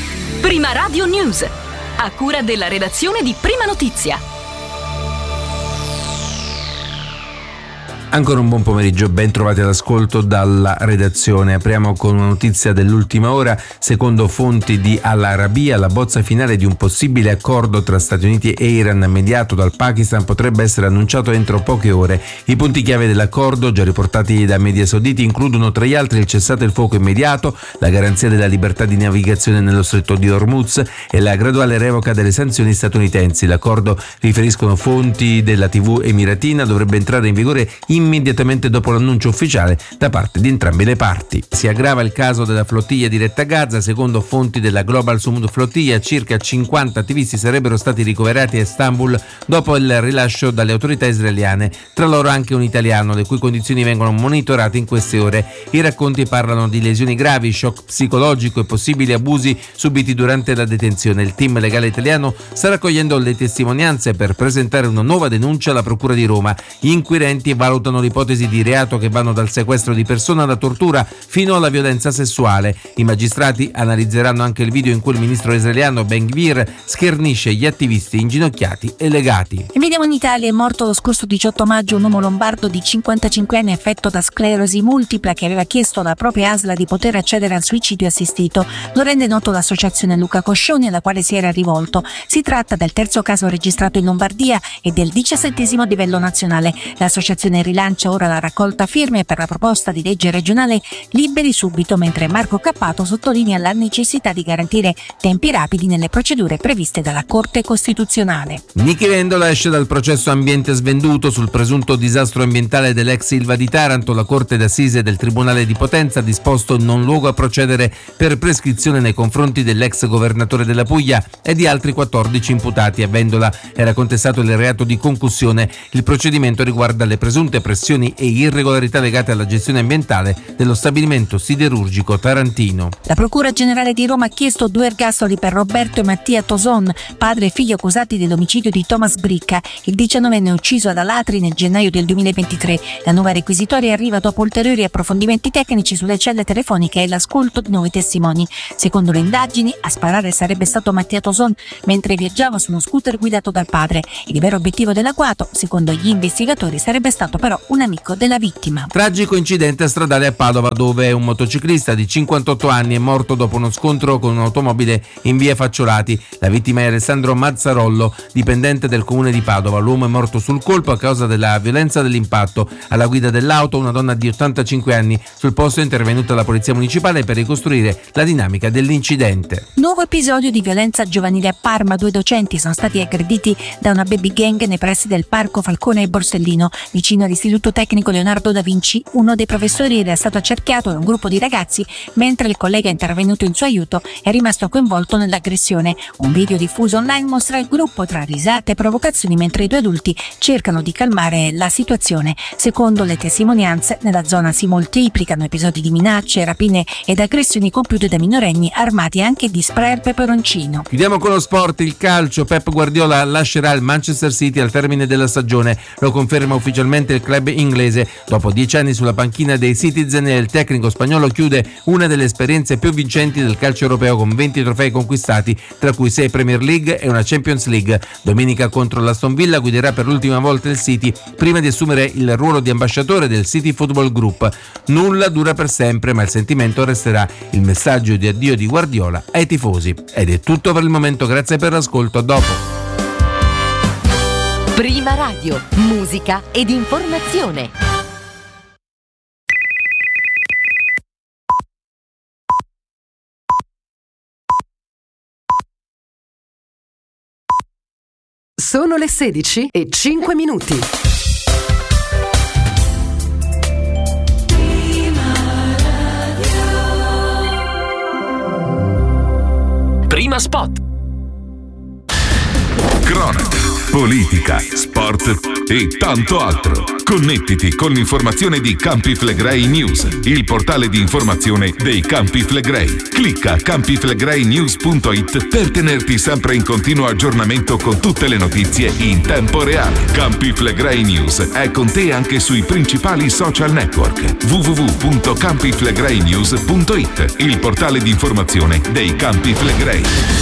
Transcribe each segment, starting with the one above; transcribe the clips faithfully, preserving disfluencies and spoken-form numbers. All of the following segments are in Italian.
Prima Radio News, a cura della redazione di Prima Notizia. Ancora un buon pomeriggio, ben trovati all'ascolto dalla redazione. Apriamo con una notizia dell'ultima ora. Secondo fonti di Al Arabiya, la bozza finale di un possibile accordo tra Stati Uniti e Iran mediato dal Pakistan potrebbe essere annunciato entro poche ore. I punti chiave dell'accordo, già riportati da media sauditi, includono tra gli altri il cessate il fuoco immediato, la garanzia della libertà di navigazione nello stretto di Hormuz e la graduale revoca delle sanzioni statunitensi. L'accordo, riferiscono fonti della tivù emiratina, dovrebbe entrare in vigore immediatamente dopo l'annuncio ufficiale da parte di entrambe le parti. Si aggrava il caso della flottiglia diretta a Gaza. Secondo fonti della Global Sumud Flottiglia, circa cinquanta attivisti sarebbero stati ricoverati a Istanbul dopo il rilascio dalle autorità israeliane, tra loro anche un italiano, le cui condizioni vengono monitorate in queste ore. I racconti parlano di lesioni gravi, shock psicologico e possibili abusi subiti durante la detenzione. Il team legale italiano sta raccogliendo le testimonianze per presentare una nuova denuncia alla Procura di Roma. Gli inquirenti valutano l'ipotesi di reato che vanno dal sequestro di persona alla tortura fino alla violenza sessuale. I magistrati analizzeranno anche il video in cui il ministro israeliano Ben Gvir schernisce gli attivisti inginocchiati e legati. Vediamo in Italia. È morto lo scorso diciotto maggio un uomo lombardo di cinquantacinque anni affetto da sclerosi multipla che aveva chiesto alla propria A S L di poter accedere al suicidio assistito. Lo rende noto l'associazione Luca Coscioni, alla quale si era rivolto. Si tratta del terzo caso registrato in Lombardia e del diciassettesimo a livello nazionale. L'associazione rilancia ora la raccolta firme per la proposta di legge regionale Liberi Subito, mentre Marco Cappato sottolinea la necessità di garantire tempi rapidi nelle procedure previste dalla Corte Costituzionale. Nichi Vendola esce dal processo ambiente svenduto sul presunto disastro ambientale dell'ex Ilva di Taranto. La Corte d'Assise del Tribunale di Potenza ha disposto non luogo a procedere per prescrizione nei confronti dell'ex governatore della Puglia e di altri quattordici imputati. A Vendola era contestato il reato di concussione. Il procedimento riguarda le presunte pressioni e irregolarità legate alla gestione ambientale dello stabilimento siderurgico tarantino. La Procura Generale di Roma ha chiesto due ergastoli per Roberto e Mattia Toson, padre e figlio accusati dell'omicidio di Thomas Bricca, il diciannovenne ucciso ad Alatri nel gennaio del duemilaventitré. La nuova requisitoria arriva dopo ulteriori approfondimenti tecnici sulle celle telefoniche e l'ascolto di nuovi testimoni. Secondo le indagini, a sparare sarebbe stato Mattia Toson mentre viaggiava su uno scooter guidato dal padre. Il vero obiettivo dell'agguato, secondo gli investigatori, sarebbe stato però un amico della vittima. Tragico incidente stradale a Padova, dove un motociclista di cinquantotto anni è morto dopo uno scontro con un'automobile in via Facciolati. La vittima è Alessandro Mazzarollo, dipendente del comune di Padova. L'uomo è morto sul colpo a causa della violenza dell'impatto. Alla guida dell'auto una donna di ottantacinque anni. Sul posto è intervenuta la polizia municipale per ricostruire la dinamica dell'incidente. Nuovo episodio di violenza giovanile a Parma. Due docenti sono stati aggrediti da una baby gang nei pressi del parco Falcone e Borsellino, vicino all'Istituto Tecnico Leonardo da Vinci. Uno dei professori era stato accerchiato da un gruppo di ragazzi, mentre il collega intervenuto in suo aiuto è rimasto coinvolto nell'aggressione. Un video diffuso online mostra il gruppo tra risate e provocazioni mentre i due adulti cercano di calmare la situazione. Secondo le testimonianze, nella zona si moltiplicano episodi di minacce, rapine ed aggressioni compiute da minorenni armati anche di spray al peperoncino. Chiudiamo con lo sport, il calcio. Pep Guardiola lascerà il Manchester City al termine della stagione. Lo conferma ufficialmente il club inglese. Dopo dieci anni sulla panchina dei Citizen, il tecnico spagnolo chiude una delle esperienze più vincenti del calcio europeo con venti trofei conquistati, tra cui sei Premier League e una Champions League. Domenica contro l'Aston Villa guiderà per l'ultima volta il City prima di assumere il ruolo di ambasciatore del City Football Group. Nulla dura per sempre, ma il sentimento resterà. Il messaggio di addio di Guardiola ai tifosi. Ed è tutto per il momento, grazie per l'ascolto, a dopo. Prima Radio, musica ed informazione. Sono le sedici e cinque minuti. Prima Spot. Cronaca, politica, sport e tanto altro. Connettiti con l'informazione di Campi Flegrei News, il portale di informazione dei Campi Flegrei. Clicca campi flegrei news punto it per tenerti sempre in continuo aggiornamento con tutte le notizie in tempo reale. Campi Flegrei News è con te anche sui principali social network. w w w punto campi flegrei news punto it, il portale di informazione dei Campi Flegrei.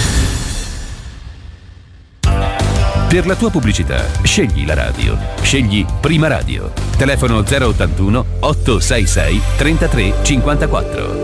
Per la tua pubblicità, scegli la radio. Scegli Prima Radio. Telefono zero ottantuno otto sei sei trentatré cinquantaquattro.